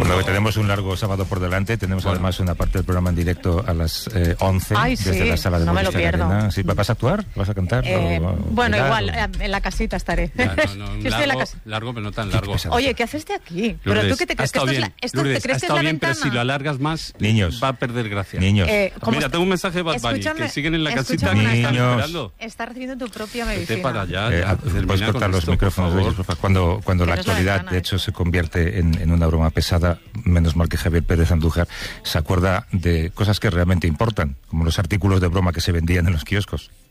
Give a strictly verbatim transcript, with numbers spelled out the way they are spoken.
Por lo que tenemos un largo sábado por delante, tenemos bueno. además una parte del programa en directo a las eh, once Ay, desde sí, la sala de no me lo pierdo. Arena. ¿Sí, ¿Vas a actuar? ¿Vas a cantar? Eh, o, o, bueno, o, igual, o... en la casita estaré. Ya, no, no, Yo largo, estoy en la casa. largo, pero no tan largo. Oye, ¿qué haces de aquí? Lourdes, ¿Pero tú qué te crees? Que esto bien. es la, esto, Lourdes, ¿te crees ha que es estado la bien, ventana? pero si lo alargas más, niños, va a perder gracia. Niños. Eh, Mira, tengo un mensaje de Bad Bunny, que siguen en la casita y están esperando. Está recibiendo tu propia medicina. Vete para allá. Eh, Ya, puedes cortar los esto, micrófonos de ellos, por favor. Cuando, cuando la actualidad, la de hecho, se convierte en, en una broma pesada, menos mal que Javier Pérez Andújar se acuerda de cosas que realmente importan, como los artículos de broma que se vendían en los kioscos.